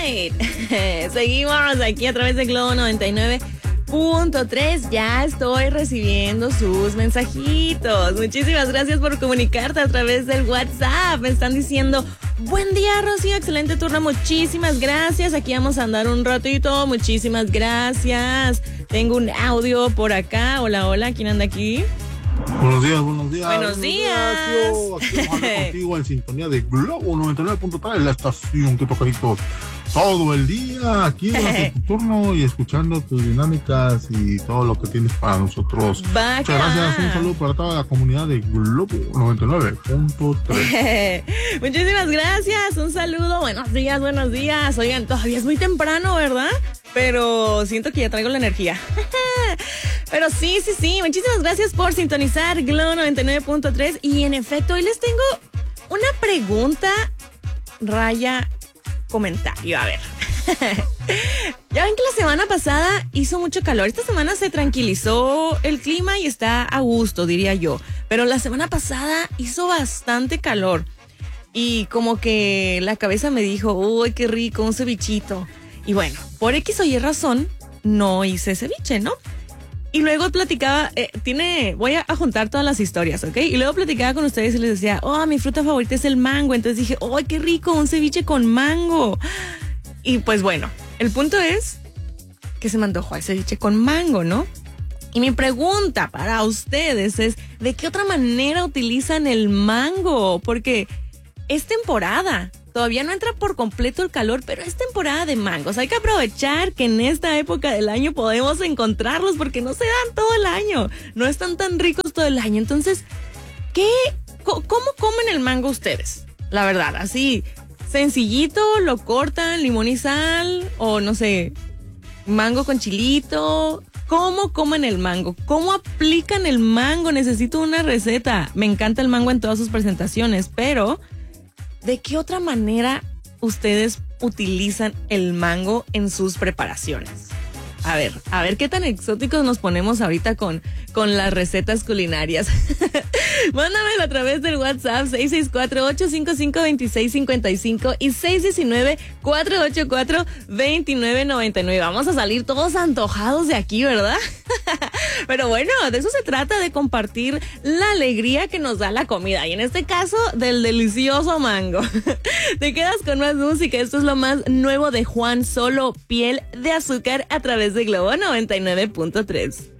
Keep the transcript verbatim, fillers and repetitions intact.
right. Seguimos aquí a través de Globo noventa y nueve punto tres. Ya estoy recibiendo sus mensajitos. Muchísimas gracias por comunicarte a través del WhatsApp. Me están diciendo, buen día, Rocío, excelente turno. Muchísimas gracias. Aquí vamos a andar un ratito. Muchísimas gracias. Tengo un audio por acá. Hola, hola, ¿quién anda aquí? Buenos días, buenos días. Buenos días. Aquí vamos a contigo en sintonía de Globo noventa y nueve punto tres, la estación que toca gritos todo el día, aquí durante tu turno y escuchando tus dinámicas y todo lo que tienes para nosotros. Vaca. Muchas gracias, un saludo para toda la comunidad de Globo noventa y nueve punto tres. Muchísimas gracias, un saludo, buenos días, buenos días. Oigan, todavía es muy temprano, ¿verdad? Pero siento que ya traigo la energía. Pero sí, sí, sí, muchísimas gracias por sintonizar Globo noventa y nueve punto tres. Y en efecto, hoy les tengo una pregunta, raya comentario. A ver. Ya ven que la semana pasada hizo mucho calor. Esta semana se tranquilizó el clima y está a gusto, diría yo. Pero la semana pasada hizo bastante calor. Y como que la cabeza me dijo, uy, qué rico, un cevichito. Y bueno, por X o Y razón, no hice ceviche, ¿no? Y luego platicaba, eh, tiene, voy a, a juntar todas las historias, ¿ok? Y luego platicaba con ustedes y les decía, oh, mi fruta favorita es el mango. Entonces dije, oh, qué rico, un ceviche con mango. Y pues bueno, el punto es que se me antojó el ceviche con mango, ¿no? Y mi pregunta para ustedes es, ¿de qué otra manera utilizan el mango? Porque es temporada. Todavía no entra por completo el calor, pero es temporada de mangos. Hay que aprovechar que en esta época del año podemos encontrarlos porque no se dan todo el año. No están tan ricos todo el año. Entonces, ¿qué? ¿Cómo comen el mango ustedes? La verdad, así, sencillito, lo cortan, limón y sal, o no sé, mango con chilito. ¿Cómo comen el mango? ¿Cómo aplican el mango? Necesito una receta. Me encanta el mango en todas sus presentaciones, pero ¿de qué otra manera ustedes utilizan el mango en sus preparaciones? A ver, a ver qué tan exóticos nos ponemos ahorita con, con las recetas culinarias. Mándamelo a través del WhatsApp seis seis cuatro, ocho cinco cinco, dos seis cinco cinco y seis uno nueve, cuatro ocho cuatro, dos nueve nueve nueve. Vamos a salir todos antojados de aquí, ¿verdad? Pero bueno, de eso se trata, de compartir la alegría que nos da la comida. Y en este caso, del delicioso mango. Te quedas con más música. Esto es lo más nuevo de Juan Solo, Piel de Azúcar, a través de Globo noventa y nueve punto tres.